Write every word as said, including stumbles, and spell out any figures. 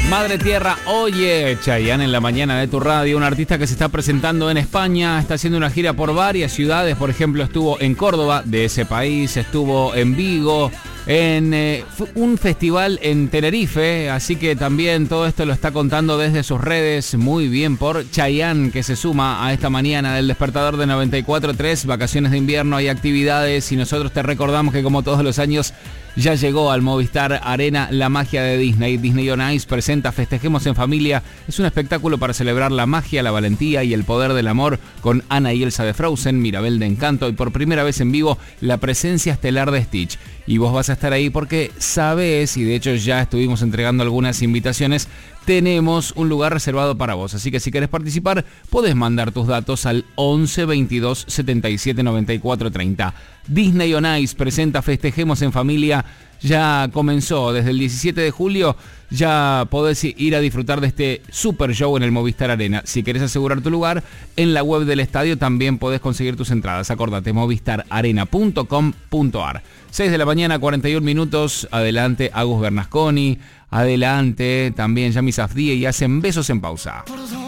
Madre Tierra, oye, Chayanne en la mañana de tu radio, un artista que se está presentando en España, está haciendo una gira por varias ciudades, por ejemplo estuvo en Córdoba, de ese país, estuvo en Vigo, en eh, un festival en Tenerife, así que también todo esto lo está contando desde sus redes, muy bien por Chayanne, que se suma a esta mañana del despertador de noventa y cuatro punto tres, vacaciones de invierno, hay actividades y nosotros te recordamos que como todos los años ya llegó al Movistar Arena la magia de Disney. Disney on Ice presenta Festejemos en Familia. Es un espectáculo para celebrar la magia, la valentía y el poder del amor con Anna y Elsa de Frozen, Mirabel de Encanto y por primera vez en vivo la presencia estelar de Stitch. Y vos vas a estar ahí porque sabés, y de hecho ya estuvimos entregando algunas invitaciones, tenemos un lugar reservado para vos. Así que si querés participar, podés mandar tus datos al once veintidós setenta y siete noventa y cuatro treinta. Disney on Ice presenta Festejemos en Familia. Ya comenzó desde el diecisiete de julio. Ya podés ir a disfrutar de este super show en el Movistar Arena. Si querés asegurar tu lugar, en la web del estadio también podés conseguir tus entradas. Acordate, movistar arena punto com punto ar. seis de la mañana, cuarenta y un minutos. Adelante, Agus Bernasconi. Adelante, también Yami Safdie y hacen Besos en Pausa.